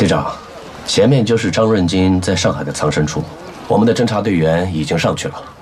队长，前面就是张润金在上海的藏身处，我们的侦查队员已经上去了。